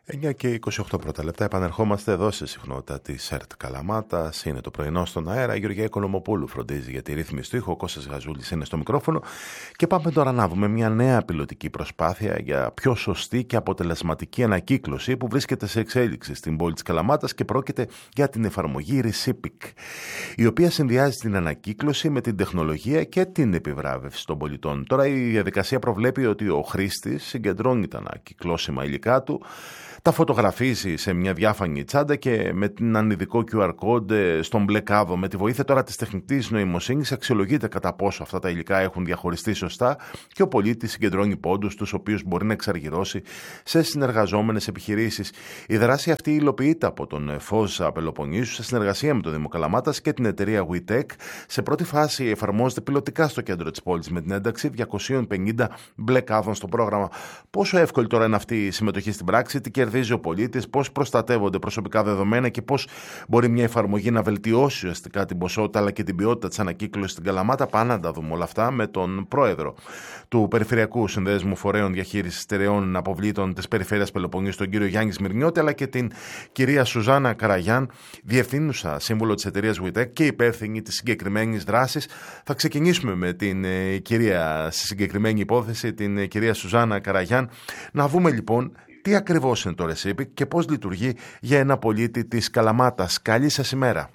9 και 28 πρώτα λεπτά. Επανερχόμαστε εδώ σε συχνότητα τη ΕΡΤ Καλαμάτας. Είναι το πρωινό στον αέρα. Η Γεωργία Οικονομοπούλου φροντίζει για τη ρύθμιση του ήχου. Ο Κώστας Γαζούλης είναι στο μικρόφωνο. Και πάμε τώρα να δούμε μια νέα πιλωτική προσπάθεια για πιο σωστή και αποτελεσματική ανακύκλωση που βρίσκεται σε εξέλιξη στην πόλη της Καλαμάτας και πρόκειται για την εφαρμογή Recipic, η οποία συνδυάζει την ανακύκλωση με την τεχνολογία και την επιβράβευση των πολιτών. Τώρα η διαδικασία προβλέπει ότι ο χρήστης συγκεντρώνει τα ανακυκλώσιμα υλικά του, τα φωτογραφίζει σε μια διάφανη τσάντα και με έναν ειδικό QR code στον μπλε κάδο, με τη βοήθεια τώρα της τεχνητής νοημοσύνης, αξιολογείται κατά πόσο αυτά τα υλικά έχουν διαχωριστεί σωστά και ο πολίτης συγκεντρώνει πόντους, τους οποίους μπορεί να εξαργυρώσει σε συνεργαζόμενες επιχειρήσεις. Η δράση αυτή υλοποιείται από τον ΦΟΣ Πελοποννήσου σε συνεργασία με το Δήμο Καλαμάτας και την εταιρεία WeTech. Σε πρώτη φάση εφαρμόζεται πιλωτικά στο κέντρο της πόλης με την ένταξη 250 μπλε κάδων στο πρόγραμμα. Πόσο εύκολη τώρα είναι αυτή η συμμετοχή στην πράξη, τι κερδίζει ο πολίτης, πώς προστατεύονται προσωπικά δεδομένα και πώς μπορεί μια εφαρμογή να βελτιώσει ουσιαστικά την ποσότητα αλλά και την ποιότητα της ανακύκλωσης στην Καλαμάτα. Πάμε να τα δούμε όλα αυτά με τον πρόεδρο του Περιφερειακού Συνδέσμου Φορέων Διαχείρισης Στερεών Αποβλήτων της Περιφέρειας Πελοποννήσου, τον κύριο Γιάννη Σμυρνιώτη, αλλά και την κυρία Σουζάνα Καραγιάν, διευθύνουσα σύμβουλο της εταιρείας WeTech και υπεύθυνη της συγκεκριμένης δράσης. Θα ξεκινήσουμε με την κυρία στη συγκεκριμένη υπόθεση, την κυρία Σουζάνα Καραγιάν, να δούμε λοιπόν τι ακριβώς είναι το Recipic και πώς λειτουργεί για ένα πολίτη της Καλαμάτας. Καλή σας ημέρα.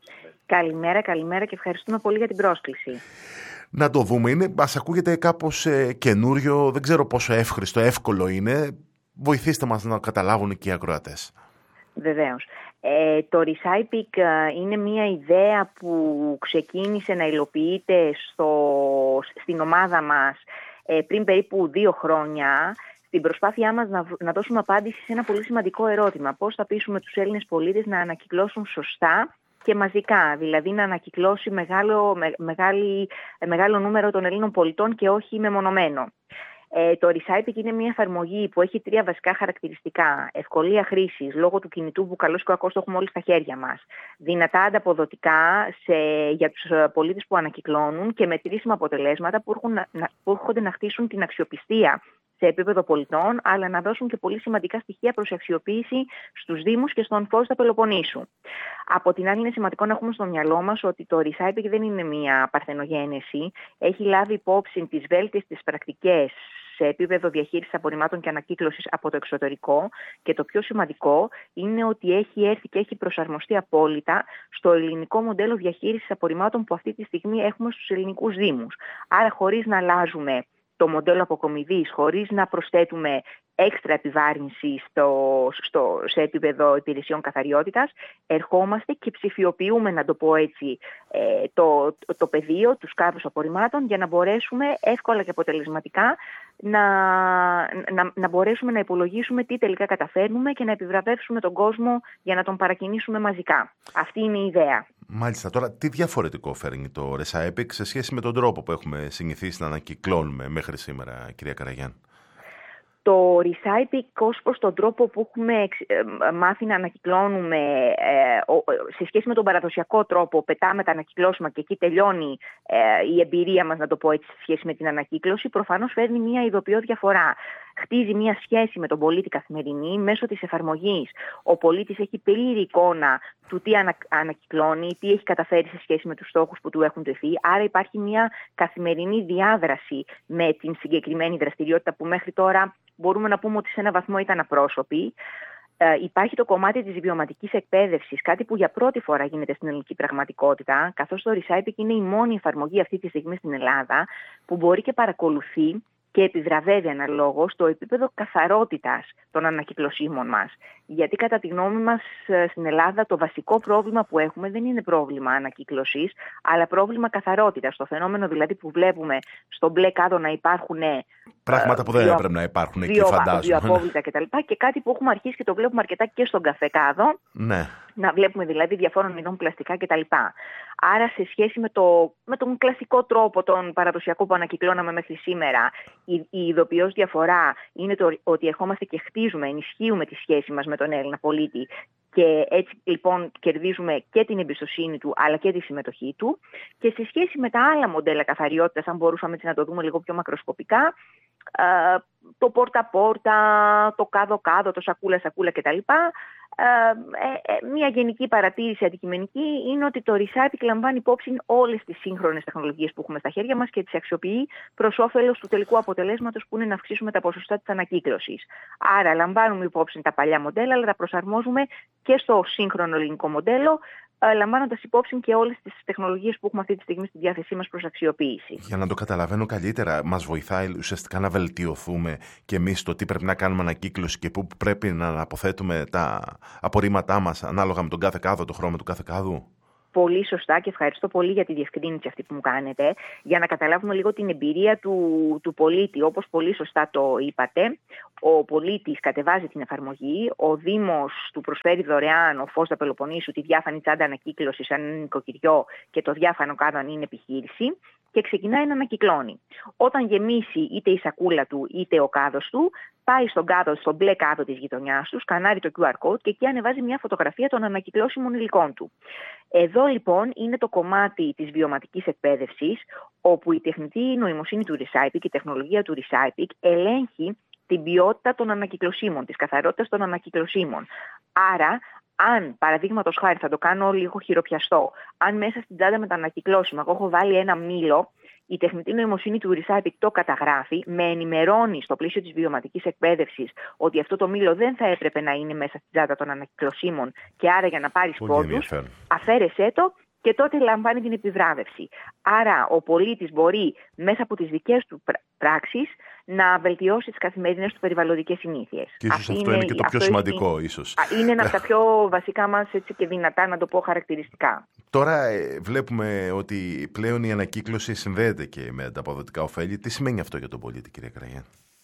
Καλημέρα και ευχαριστούμε πολύ για την πρόσκληση. Να το δούμε. Μας ακούγεται κάπως καινούριο, δεν ξέρω πόσο εύκολο είναι. Βοηθήστε μας να καταλάβουν και οι ακροατές. Βεβαίως. Το Recipic είναι μια ιδέα που ξεκίνησε να υλοποιείται στην ομάδα μας πριν περίπου 2 χρόνια, στην προσπάθειά μας να δώσουμε απάντηση σε ένα πολύ σημαντικό ερώτημα. Πώς θα πείσουμε τους Έλληνες πολίτες να ανακυκλώσουν σωστά και μαζικά, δηλαδή να ανακυκλώσει μεγάλο νούμερο των Ελλήνων πολιτών και όχι μεμονωμένο. Το Recipic είναι μια εφαρμογή που έχει 3 βασικά χαρακτηριστικά. Ευκολία χρήσης, λόγω του κινητού που καλώς και κακώς το έχουμε όλοι στα χέρια μας. Δυνατά ανταποδοτικά για τους πολίτες που ανακυκλώνουν και μετρήσιμα αποτελέσματα που έρχονται να χτίσουν την αξιοπιστία σε επίπεδο πολιτών, αλλά να δώσουν και πολύ σημαντικά στοιχεία προς αξιοποίηση στους Δήμους και στον ΦΟΣ Πελοποννήσου. Από την άλλη, είναι σημαντικό να έχουμε στο μυαλό μας ότι το Recipic δεν είναι μια παρθενογένεση. Έχει λάβει υπόψη τις βέλτιστες πρακτικές σε επίπεδο διαχείρισης απορριμμάτων και ανακύκλωσης από το εξωτερικό και το πιο σημαντικό είναι ότι έχει έρθει και έχει προσαρμοστεί απόλυτα στο ελληνικό μοντέλο διαχείρισης απορριμμάτων που αυτή τη στιγμή έχουμε στους ελληνικούς Δήμους. Άρα, χωρίς να αλλάζουμε το μοντέλο αποκομιδής, χωρίς να προσθέτουμε έξτρα επιβάρυνση σε επίπεδο υπηρεσιών καθαριότητας, ερχόμαστε και ψηφιοποιούμε, να το πω έτσι, το πεδίο, τους κάδους απορριμμάτων για να μπορέσουμε εύκολα και αποτελεσματικά να μπορέσουμε να υπολογίσουμε τι τελικά καταφέρνουμε και να επιβραβεύσουμε τον κόσμο για να τον παρακινήσουμε μαζικά. Αυτή είναι η ιδέα. Μάλιστα. Τώρα, τι διαφορετικό φέρνει το Recipic σε σχέση με τον τρόπο που έχουμε συνηθίσει να ανακυκλώνουμε μέχρι σήμερα, κυρία Καραγιάν? Το Recipic ως προς τον τρόπο που έχουμε μάθει να ανακυκλώνουμε σε σχέση με τον παραδοσιακό τρόπο, πετάμε τα ανακυκλώσιμα και εκεί τελειώνει η εμπειρία μας, να το πω έτσι, σε σχέση με την ανακύκλωση, προφανώς φέρνει μια ειδοποιώ διαφορά. Χτίζει μια σχέση με τον πολίτη καθημερινή μέσω της εφαρμογής. Ο πολίτης έχει πλήρη εικόνα του τι ανακυκλώνει, τι έχει καταφέρει σε σχέση με τους στόχους που του έχουν τεθεί. Άρα υπάρχει μια καθημερινή διάδραση με την συγκεκριμένη δραστηριότητα που μέχρι τώρα μπορούμε να πούμε ότι σε ένα βαθμό ήταν απρόσωπη. Υπάρχει το κομμάτι της βιωματικής εκπαίδευσης, κάτι που για πρώτη φορά γίνεται στην ελληνική πραγματικότητα, καθώς το Recipic είναι η μόνη εφαρμογή αυτή τη στιγμή στην Ελλάδα που μπορεί και παρακολουθεί και επιβραβεύει αναλόγως το επίπεδο καθαρότητας των ανακυκλωσίμων μας. Γιατί κατά τη γνώμη μας στην Ελλάδα το βασικό πρόβλημα που έχουμε δεν είναι πρόβλημα ανακύκλωσης, αλλά πρόβλημα καθαρότητας. Το φαινόμενο δηλαδή που βλέπουμε στον μπλε κάδο να υπάρχουν πράγματα που δεν έπρεπε να υπάρχουν εκεί, φαντάζομαι. Βιοαπόβλητα κτλ. Και κάτι που έχουμε αρχίσει και το βλέπουμε αρκετά και στον καφεκάδο. Ναι. Να βλέπουμε δηλαδή διαφόρων ειδών πλαστικά κτλ. Άρα σε σχέση με τον κλασικό τρόπο, τον παραδοσιακό που ανακυκλώναμε μέχρι σήμερα, η ειδοποιώς διαφορά είναι το ότι ερχόμαστε και χτίζουμε, ενισχύουμε τη σχέση μας με τον Έλληνα πολίτη και έτσι λοιπόν κερδίζουμε και την εμπιστοσύνη του αλλά και τη συμμετοχή του. Και σε σχέση με τα άλλα μοντέλα καθαριότητας, αν μπορούσαμε έτσι να το δούμε λίγο πιο μακροσκοπικά, το πόρτα-πόρτα, το κάδο-κάδο, το σακούλα-σακούλα κτλ. Μια γενική παρατήρηση αντικειμενική είναι ότι το Recypic λαμβάνει υπόψη όλες τις σύγχρονες τεχνολογίες που έχουμε στα χέρια μας και τις αξιοποιεί προς όφελος του τελικού αποτελέσματος, που είναι να αυξήσουμε τα ποσοστά της ανακύκλωσης. Άρα λαμβάνουμε υπόψη τα παλιά μοντέλα, αλλά τα προσαρμόζουμε και στο σύγχρονο ελληνικό μοντέλο, λαμβάνοντας υπόψη και όλες τις τεχνολογίες που έχουμε αυτή τη στιγμή στη διάθεσή μας προς αξιοποίηση. Για να το καταλαβαίνω καλύτερα, μας βοηθάει ουσιαστικά να βελτιωθούμε και εμείς το τι πρέπει να κάνουμε ανακύκλωση και πού πρέπει να αποθέτουμε τα απορρίμματά μας ανάλογα με τον κάθε κάδο, το χρώμα του κάθε κάδου. Πολύ σωστά και ευχαριστώ πολύ για τη διευκρίνηση αυτή που μου κάνετε, για να καταλάβουμε λίγο την εμπειρία του πολίτη. Όπως πολύ σωστά το είπατε, ο πολίτης κατεβάζει την εφαρμογή, ο Δήμος του προσφέρει δωρεάν, ο Φως Πελοποννήσου, τη διάφανη τσάντα ανακύκλωσης αν είναι νοικοκυριό και το διάφανο κάδο αν είναι επιχείρηση, και ξεκινάει να ανακυκλώνει. Όταν γεμίσει είτε η σακούλα του είτε ο κάδος του, πάει στον μπλε κάδο της γειτονιάς του, σκανάρει το QR code και εκεί ανεβάζει μια φωτογραφία των ανακυκλώσιμων υλικών του. Εδώ λοιπόν είναι το κομμάτι της βιωματικής εκπαίδευσης, όπου η τεχνητή νοημοσύνη του Recypic, η τεχνολογία του Recypic, ελέγχει την ποιότητα των ανακυκλωσίμων, της καθαρότητας των ανακυκλωσίμων. Άρα, αν, παραδείγματος χάρη, θα το κάνω λίγο χειροπιαστό, αν μέσα στην τσάντα με τα ανακυκλώσιμα εγώ έχω βάλει ένα μήλο, η τεχνητή νοημοσύνη του Recypic το καταγράφει, με ενημερώνει στο πλαίσιο της βιωματικής εκπαίδευσης ότι αυτό το μήλο δεν θα έπρεπε να είναι μέσα στην τσάντα των ανακυκλωσίμων και άρα για να πάρεις πόντους, αφαίρεσέ το και τότε λαμβάνει την επιβράβευση. Άρα ο πολίτης μπορεί μέσα από τις δικές του πράξεις να βελτιώσει τις καθημερινές του περιβαλλοντικές συνήθειες. Και ίσως αυτό είναι και το πιο σημαντικό, ίσως. Είναι ένα από τα πιο βασικά μας, έτσι, και δυνατά, να το πω, χαρακτηριστικά. Τώρα βλέπουμε ότι πλέον η ανακύκλωση συνδέεται και με ανταποδοτικά ωφέλη. Τι σημαίνει αυτό για τον πολίτη, κυρία Κραγιά?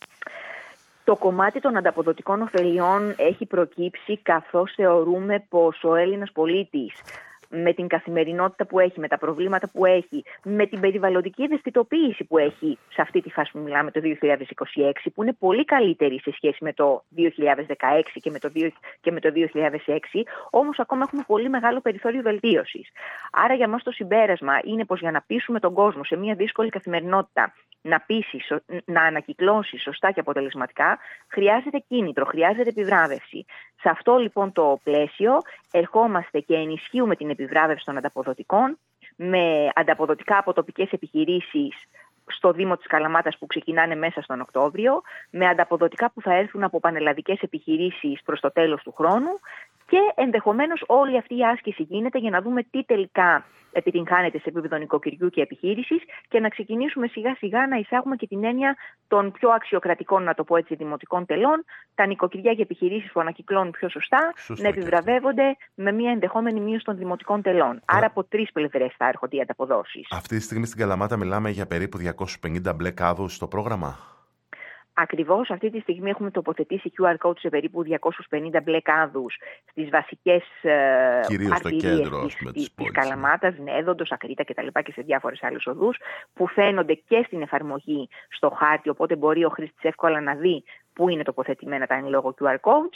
Το κομμάτι των ανταποδοτικών ωφελιών έχει προκύψει καθώς θεωρούμε πως ο Έλληνας πολίτης, με την καθημερινότητα που έχει, με τα προβλήματα που έχει, με την περιβαλλοντική ευαισθητοποίηση που έχει σε αυτή τη φάση που μιλάμε, το 2026, που είναι πολύ καλύτερη σε σχέση με το 2016 και με το 2006, όμως ακόμα έχουμε πολύ μεγάλο περιθώριο βελτίωσης. Άρα για μας το συμπέρασμα είναι πως για να πείσουμε τον κόσμο σε μια δύσκολη καθημερινότητα να ανακυκλώσει σωστά και αποτελεσματικά, χρειάζεται κίνητρο, χρειάζεται επιβράβευση. Σε αυτό λοιπόν το πλαίσιο ερχόμαστε και ενισχύουμε την επιβράβευση των ανταποδοτικών με ανταποδοτικά από τοπικές επιχειρήσεις στο Δήμο της Καλαμάτας που ξεκινάνε μέσα στον Οκτώβριο, με ανταποδοτικά που θα έρθουν από πανελλαδικές επιχειρήσεις προς το τέλος του χρόνου, και ενδεχομένως όλη αυτή η άσκηση γίνεται για να δούμε τι τελικά επιτυγχάνεται σε επίπεδο νοικοκυριού και επιχείρησης και να ξεκινήσουμε σιγά σιγά να εισάγουμε και την έννοια των πιο αξιοκρατικών, να το πω έτσι, δημοτικών τελών, τα νοικοκυριά και επιχειρήσεις που ανακυκλώνουν πιο σωστά να επιβραβεύονται με μια ενδεχόμενη μείωση των δημοτικών τελών. Άρα από τρεις πλευρές θα έρχονται οι ανταποδόσεις. Αυτή τη στιγμή στην Καλαμάτα μιλάμε για περίπου 250 μπλε κάδους στο πρόγραμμα. Ακριβώς, αυτή τη στιγμή έχουμε τοποθετήσει QR code σε περίπου 250 μπλε κάδους στις βασικές αρτηρίες της Καλαμάτας, Νέδοντος, Ακρίτα κτλ. Και σε διάφορες άλλες οδούς, που φαίνονται και στην εφαρμογή στο χάρτη, οπότε μπορεί ο χρήστης εύκολα να δει πού είναι τοποθετημένα τα εν λόγω QR codes.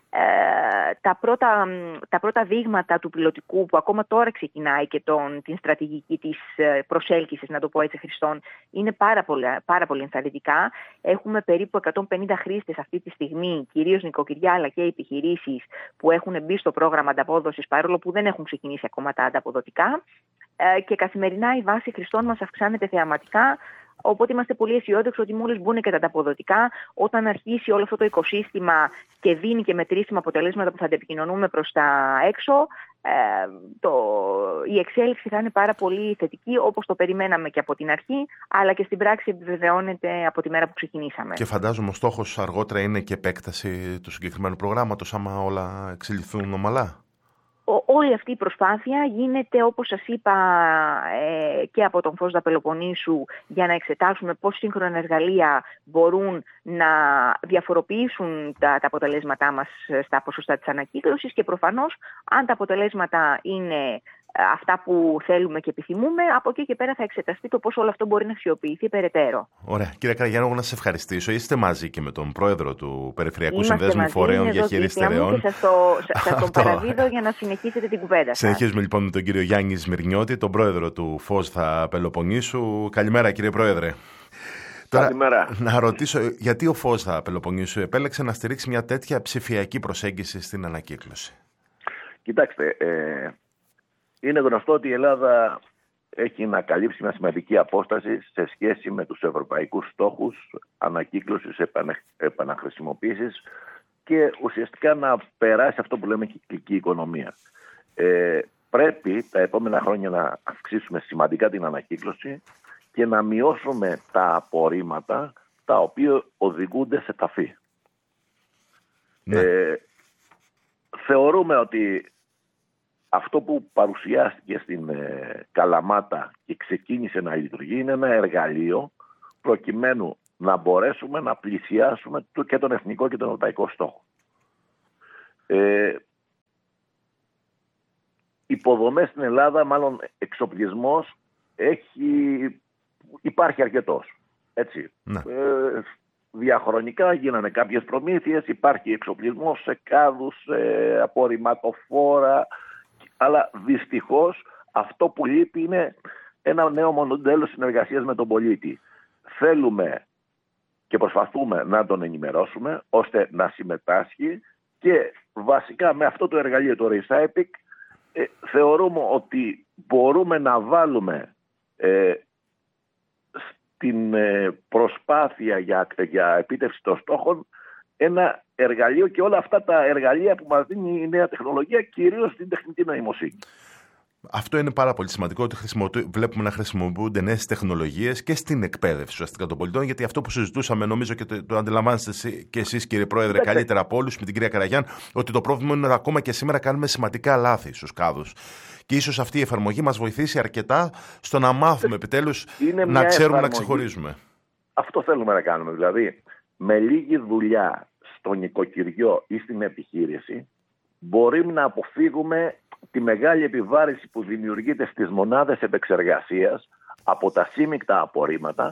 Τα πρώτα δείγματα του πιλωτικού, που ακόμα τώρα ξεκινάει, και την στρατηγική της προσέλκυσης, να το πω έτσι, χρηστών, είναι πάρα πολύ ενθαρρυντικά. Έχουμε περίπου 150 χρήστες αυτή τη στιγμή, κυρίως νοικοκυριά αλλά και επιχειρήσεις, που έχουν μπει στο πρόγραμμα ανταπόδοσης, παρόλο που δεν έχουν ξεκινήσει ακόμα τα ανταποδοτικά, και καθημερινά η βάση χρηστών μας αυξάνεται θεαματικά. Οπότε είμαστε πολύ αισιόδοξοι ότι μόλις μπουν και τα ανταποδοτικά, όταν αρχίσει όλο αυτό το οικοσύστημα και δίνει και μετρήσιμα αποτελέσματα που θα τα επικοινωνούμε προς τα έξω, η εξέλιξη θα είναι πάρα πολύ θετική, όπως το περιμέναμε και από την αρχή, αλλά και στην πράξη επιβεβαιώνεται από τη μέρα που ξεκινήσαμε. Και φαντάζομαι ο στόχος αργότερα είναι και επέκταση του συγκεκριμένου προγράμματος, άμα όλα εξελιχθούν ομαλά. Όλη αυτή η προσπάθεια γίνεται, όπως σας είπα, και από τον Φως Πελοποννήσου, για να εξετάσουμε πώς σύγχρονα εργαλεία μπορούν να διαφοροποιήσουν τα αποτελέσματά μας στα ποσοστά της ανακύκλωσης, και προφανώς αν τα αποτελέσματα είναι αυτά που θέλουμε και επιθυμούμε, από εκεί και πέρα θα εξεταστεί το πώς όλο αυτό μπορεί να αξιοποιηθεί περαιτέρω. Ωραία. Κύριε Κραγιάννου, να σας ευχαριστήσω. Είστε μαζί και με τον πρόεδρο του Περιφερειακού Συνδέσμου Φορέων για Χείριση Στερεών. Και σας τον παραδίδω για να συνεχίσετε την κουβέντα σας. Συνεχίζουμε λοιπόν με τον κύριο Γιάννη Σμυρνιώτη, τον πρόεδρο του Φως Πελοποννήσου. Καλημέρα, κύριε Πρόεδρε. Καλημέρα. Να ρωτήσω, γιατί ο ΦΟΣΔΑ Πελοποννήσου επέλεξε να στηρίξει μια τέτοια ψηφιακή προσέγγιση στην ανακύκλωση? Κοιτάξτε, είναι γνωστό ότι η Ελλάδα έχει να καλύψει μια σημαντική απόσταση σε σχέση με τους ευρωπαϊκούς στόχους ανακύκλωσης, επαναχρησιμοποίησης και ουσιαστικά να περάσει αυτό που λέμε κυκλική οικονομία. Πρέπει τα επόμενα χρόνια να αυξήσουμε σημαντικά την ανακύκλωση και να μειώσουμε τα απορρίμματα τα οποία οδηγούνται σε ταφή. Ναι. Θεωρούμε ότι αυτό που παρουσιάστηκε στην Καλαμάτα και ξεκίνησε να λειτουργεί είναι ένα εργαλείο προκειμένου να μπορέσουμε να πλησιάσουμε και τον εθνικό και τον ευρωπαϊκό στόχο. Υποδομές στην Ελλάδα, μάλλον εξοπλισμός, υπάρχει αρκετός. Έτσι. Ναι. Διαχρονικά γίνανε κάποιες προμήθειες, υπάρχει εξοπλισμός σε κάδους, απορριμματοφόρα, αλλά δυστυχώς αυτό που λείπει είναι ένα νέο μοντέλο συνεργασίας με τον πολίτη. Θέλουμε και προσπαθούμε να τον ενημερώσουμε ώστε να συμμετάσχει και βασικά με αυτό το εργαλείο, το Recypic, θεωρούμε ότι μπορούμε να βάλουμε στην προσπάθεια για επίτευξη των στόχων ένα εργαλείο και όλα αυτά τα εργαλεία που μας δίνει η νέα τεχνολογία, κυρίως την τεχνητή νοημοσύνη. Αυτό είναι πάρα πολύ σημαντικό, ότι βλέπουμε να χρησιμοποιούνται νέες τεχνολογίες και στην εκπαίδευση ουσιαστικά των πολιτών, γιατί αυτό που συζητούσαμε, νομίζω και το αντιλαμβάνεστε και εσείς, κύριε Πρόεδρε, καλύτερα από όλους, με την κυρία Καραγιάν, ότι το πρόβλημα είναι ότι ακόμα και σήμερα κάνουμε σημαντικά λάθη στους κάδους. Και ίσως αυτή η εφαρμογή μας βοηθήσει αρκετά στο να μάθουμε επιτέλους να ξέρουμε να ξεχωρίζουμε. Αυτό θέλουμε να κάνουμε. Δηλαδή, με λίγη δουλειά στο νοικοκυριό ή στην επιχείρηση, μπορούμε να αποφύγουμε τη μεγάλη επιβάρηση που δημιουργείται στις μονάδες επεξεργασίας από τα σύμμικτα απορρίμματα,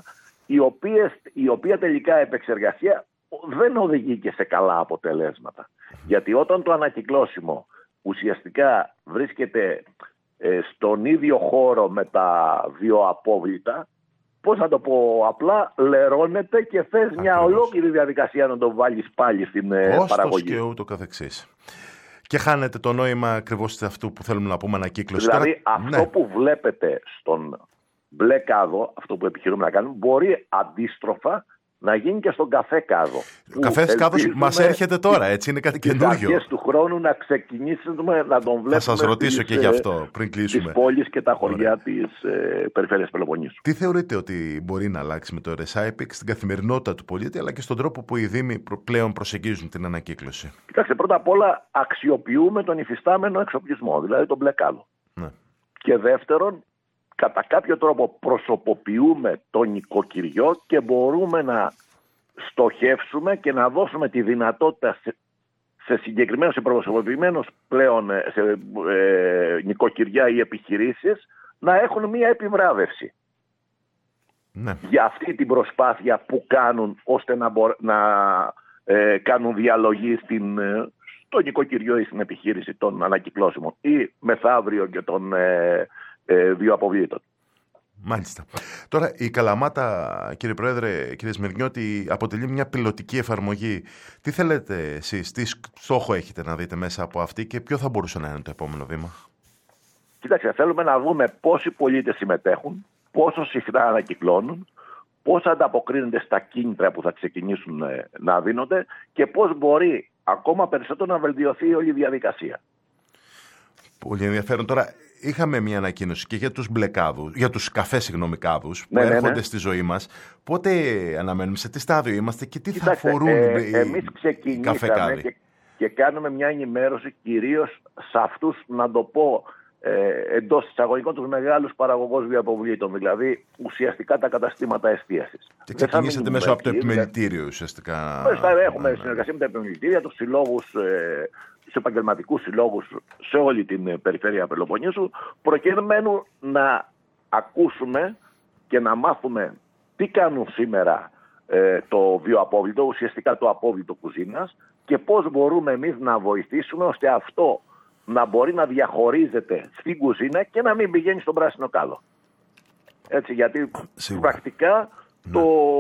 η οποία τελικά επεξεργασία δεν οδηγεί και σε καλά αποτελέσματα. Γιατί όταν το ανακυκλώσιμο ουσιαστικά βρίσκεται στον ίδιο χώρο με τα βιοαπόβλητα, πώς να το πω απλά, λερώνεται και θες μια ολόκληρη διαδικασία να το βάλεις πάλι στην παραγωγή. Και ούτω καθεξής. Και χάνεται το νόημα ακριβώς αυτού που θέλουμε να πούμε ανακύκλωση. Δηλαδή αυτό που βλέπετε στον μπλε κάδο, αυτό που επιχειρούμε να κάνουμε, μπορεί αντίστροφα να γίνει και στον καφέ κάδο. Ο καφές κάδος μας έρχεται τώρα, έτσι, είναι κάτι καινούριο. Στις αρχές του χρόνου να ξεκινήσουμε να τον βλέπουμε. Θα σας ρωτήσω και γι' αυτό πριν κλείσουμε. Τις πόλεις και τα χωριά της περιφέρειας Πελοποννήσου. Τι θεωρείτε ότι μπορεί να αλλάξει με το Recypic στην καθημερινότητα του πολίτη, αλλά και στον τρόπο που οι Δήμοι πλέον προσεγγίζουν την ανακύκλωση? Κοιτάξτε, πρώτα απ' όλα αξιοποιούμε τον υφιστάμενο εξοπλισμό, δηλαδή τον μπλε κάδο. Ναι. Και δεύτερον, κατά κάποιο τρόπο προσωποποιούμε το νοικοκυριό και μπορούμε να στοχεύσουμε και να δώσουμε τη δυνατότητα σε συγκεκριμένους, σε προσωποποιημένους πλέον σε νοικοκυριά ή επιχειρήσεις να έχουν μία επιβράβευση. Ναι. Για αυτή την προσπάθεια που κάνουν ώστε να κάνουν διαλογή στο νοικοκυριό ή στην επιχείρηση των ανακυκλώσιμων ή μεθαύριο και των βιοαποβλήτων. Μάλιστα. Τώρα η Καλαμάτα, κύριε Πρόεδρε, κύριε Σμυρνιώτη, αποτελεί μια πιλωτική εφαρμογή. Τι θέλετε εσείς, τι στόχο έχετε να δείτε μέσα από αυτή και ποιο θα μπορούσε να είναι το επόμενο βήμα? Κοίταξε, θέλουμε να δούμε πόσοι πολίτες συμμετέχουν, πόσο συχνά ανακυκλώνουν, πώς ανταποκρίνονται στα κίνητρα που θα ξεκινήσουν να δίνονται και πώς μπορεί ακόμα περισσότερο να βελτιωθεί όλη η διαδικασία. Πολύ ενδιαφέρον. Τώρα, είχαμε μια ανακοίνωση και για τους για τους καφές κάδους που έρχονται στη ζωή μας. Πότε αναμένουμε, σε τι στάδιο είμαστε και τι θα αφορούν εμείς ξεκινήσαμε και κάνουμε μια ενημέρωση κυρίως σε αυτούς, να το πω, εντός εισαγωγικών τους μεγάλους παραγωγούς βιοαποβλήτων, δηλαδή ουσιαστικά τα καταστήματα εστίασης. Και ξεκινήσατε μέσω από το επιμελητήριο ουσιαστικά. Έχουμε συνεργασία με τα επιμελητήρια, τους συλλόγους, τους επαγγελματικούς συλλόγους σε όλη την περιφέρεια Πελοποννήσου, προκειμένου να ακούσουμε και να μάθουμε τι κάνουν σήμερα το βιοαπόβλητο, ουσιαστικά το απόβλητο κουζίνας, και πώς μπορούμε εμείς να βοηθήσουμε ώστε αυτό να μπορεί να διαχωρίζεται στην κουζίνα και να μην πηγαίνει στον πράσινο κάδο. Έτσι, γιατί πρακτικά το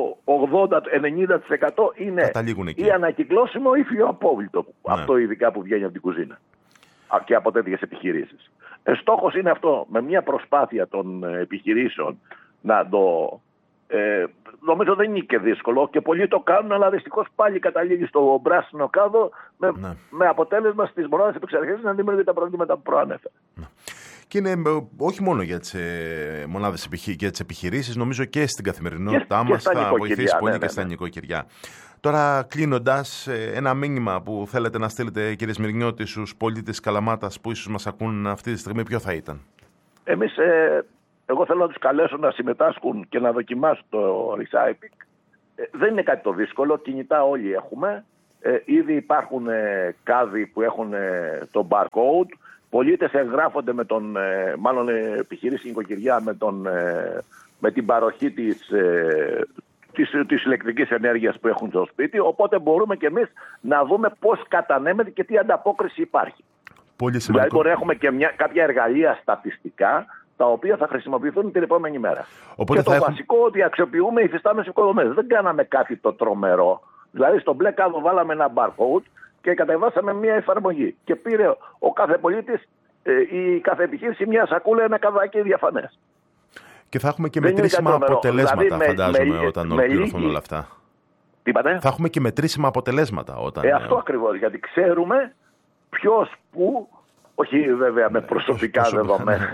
80-90% είναι ή ανακυκλώσιμο ή φυλλοαπόβλητο. Αυτό ειδικά που βγαίνει από την κουζίνα και από τέτοιες επιχειρήσεις. Στόχος είναι αυτό, με μια προσπάθεια των επιχειρήσεων να το... νομίζω δεν είναι και δύσκολο και πολλοί το κάνουν, αλλά δυστυχώς πάλι καταλήγει στο πράσινο κάδο με αποτέλεσμα στις μονάδες επεξεργασίας να δημιουργεί τα προβλήματα που προανέφερα. Και είναι όχι μόνο για τις μονάδες και τις επιχειρήσεις, νομίζω και στην καθημερινότητά μας θα βοηθήσει πολύ και στα νοικοκυριά. Τώρα, κλείνοντας, ένα μήνυμα που θέλετε να στείλετε, κύριε Σμυρνιώτη, στους πολίτες Καλαμάτας που ίσως μας ακούν αυτή τη στιγμή, ποιο θα ήταν? Εγώ θέλω να τους καλέσω να συμμετάσχουν και να δοκιμάσουν το Recypic. Δεν είναι κάτι το δύσκολο, κινητά όλοι έχουμε. Ήδη υπάρχουν κάδοι που έχουν το barcode. Πολίτες εγγράφονται με τον, μάλλον επιχειρήσεις νοικοκυριά με την παροχή της ηλεκτρικής ενέργειας που έχουν στο σπίτι, οπότε μπορούμε και εμείς να δούμε πώς κατανέμεται και τι ανταπόκριση υπάρχει. Πολύ σημαντικό. Δηλαδή μπορεί να έχουμε και κάποια εργαλεία στατιστικά τα οποία θα χρησιμοποιηθούν την επόμενη μέρα. Οπότε και το βασικό ότι αξιοποιούμε υφιστάμενες οικοδομές. Δεν κάναμε κάτι το τρομερό. Δηλαδή στον μπλε κάδο βάλαμε ένα barcode και κατεβάσαμε μια εφαρμογή. Και πήρε ο κάθε πολίτης ή κάθε επιχείρηση μια σακούλα, ένα καδάκι διαφανές. Και θα έχουμε και μετρήσιμα αποτελέσματα, δηλαδή, φαντάζομαι, όταν ολοκληρωθούν όλα αυτά. Τι είπατε? Θα έχουμε και μετρήσιμα αποτελέσματα όταν... αυτό ακριβώς, γιατί ξέρουμε ποιος που, όχι βέβαια με προσωπικά δεδομένα,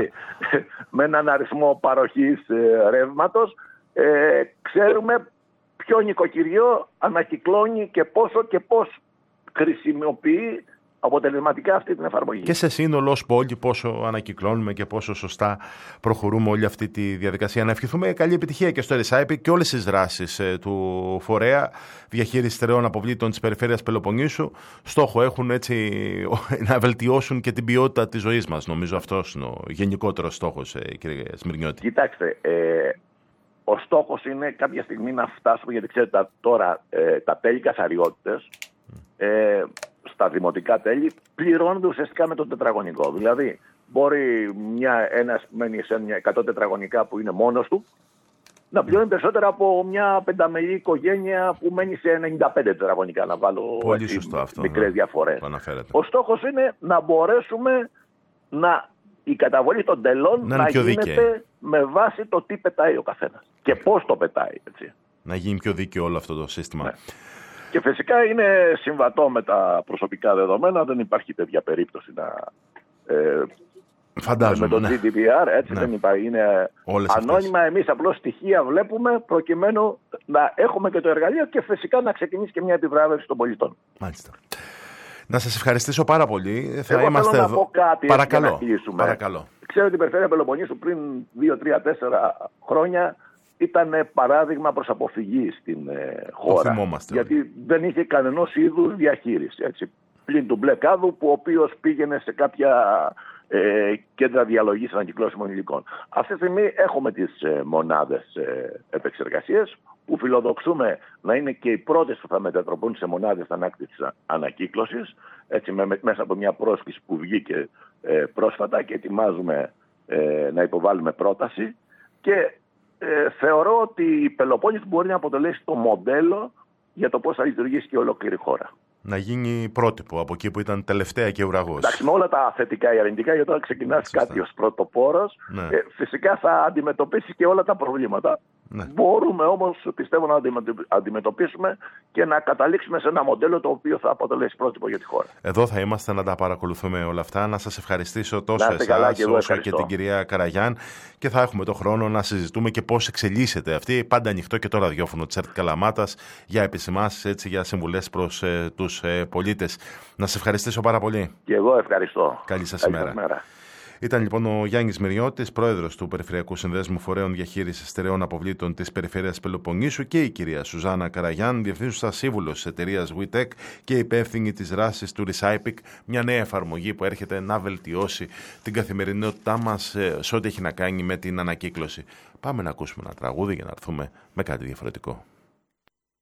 με έναν αριθμό παροχής ρεύματος, ξέρουμε ποιο νοικοκυριό ανακυκλώνει και πόσο και πώς χρησιμοποιεί αποτελεσματικά αυτή την εφαρμογή. Και σε σύνολο ως πόλη πόσο ανακυκλώνουμε και πόσο σωστά προχωρούμε όλη αυτή τη διαδικασία. Να ευχηθούμε καλή επιτυχία και στο Recypic και όλες τις δράσεις του φορέα διαχείρισης στερεών αποβλήτων της περιφέρειας Πελοποννήσου. Στόχο έχουν έτσι να βελτιώσουν και την ποιότητα της ζωής μας. Νομίζω αυτός είναι ο γενικότερος στόχος, κύριε Σμυρνιώτη. Κοιτάξτε, ο στόχος είναι κάποια στιγμή να φτάσουμε, γιατί ξέρετε τώρα τα τέλη καθαριότητες στα δημοτικά τέλη πληρώνονται ουσιαστικά με τον τετραγωνικό. Δηλαδή, μπορεί ένας μένει σε μια 100 τετραγωνικά που είναι μόνος του να πληρώνει περισσότερα από μια πενταμελή οικογένεια που μένει σε 95 τετραγωνικά. Να βάλω μικρές διαφορές. Ο στόχος είναι να μπορέσουμε η καταβολή των τελών να γίνεται με βάση το τι πετάει ο καθένας και πώς το πετάει. Έτσι. Να γίνει πιο δίκαιο όλο αυτό το σύστημα. Ναι. Και φυσικά είναι συμβατό με τα προσωπικά δεδομένα, δεν υπάρχει τέτοια περίπτωση φαντάζομαι, με το GDPR, έτσι δεν υπάρχει. Είναι όλες ανώνυμα, εμείς απλώς στοιχεία βλέπουμε προκειμένου να έχουμε και το εργαλείο και φυσικά να ξεκινήσει και μια επιβράβευση των πολιτών. Μάλιστα. Να σας ευχαριστήσω πάρα πολύ. Θα είμαστε θέλω να πω κάτι παρακαλώ, για να κλείσουμε. Παρακαλώ. Ξέρω ότι η Περιφέρεια Πελοποννήσου πριν 2-3-4 χρόνια ήταν παράδειγμα προς αποφυγή στην χώρα. Γιατί δεν είχε κανενός είδους διαχείριση. Έτσι. Πλην του μπλε κάδου, που ο οποίος πήγαινε σε κάποια κέντρα διαλογής ανακυκλώσιμων υλικών. Αυτή τη στιγμή έχουμε τις μονάδες επεξεργασίας, που φιλοδοξούμε να είναι και οι πρώτες που θα μετατροπούν σε μονάδες ανάκτησης ανακύκλωσης, έτσι, μέσα από μια πρόσκληση που βγήκε πρόσφατα και ετοιμάζουμε να υποβάλουμε πρόταση. Και θεωρώ ότι η Πελοπόννησος μπορεί να αποτελέσει το μοντέλο για το πώς θα λειτουργήσει και η ολόκληρη χώρα. Να γίνει πρότυπο από εκεί που ήταν τελευταία και ουραγός. Εντάξει, με όλα τα θετικά ή αρνητικά, γιατί όταν ξεκινάς κάτι ως πρωτοπόρος, φυσικά θα αντιμετωπίσει και όλα τα προβλήματα. Ναι. Μπορούμε όμως, πιστεύω, να αντιμετωπίσουμε και να καταλήξουμε σε ένα μοντέλο το οποίο θα αποτελέσει πρότυπο για τη χώρα. Εδώ θα είμαστε να τα παρακολουθούμε όλα αυτά. Να σας ευχαριστήσω τόσο εσάς όσο και την κυρία Καραγιάν, και θα έχουμε το χρόνο να συζητούμε και πώς εξελίσσεται αυτή. Πάντα ανοιχτό και το ραδιόφωνο της ΕΡΤ Καλαμάτας για επισημάσεις, έτσι, για συμβουλές προς τους πολίτες. Να σας ευχαριστήσω πάρα πολύ. Και εγώ ευχαριστώ. Καλή σας ημέρα. Ήταν λοιπόν ο Γιάννης Σμυρνιώτης, πρόεδρος του Περιφερειακού Συνδέσμου Φορέων Διαχείρισης Στερεών Αποβλήτων της Περιφέρειας Πελοποννήσου, και η κυρία Σουζάννα Καραγιάν, διευθύνουσα σύμβουλος της εταιρείας WeTech και υπεύθυνη της δράσης του Recypic, μια νέα εφαρμογή που έρχεται να βελτιώσει την καθημερινότητά μας σε ό,τι έχει να κάνει με την ανακύκλωση. Πάμε να ακούσουμε ένα τραγούδι για να έρθουμε με κάτι διαφορετικό.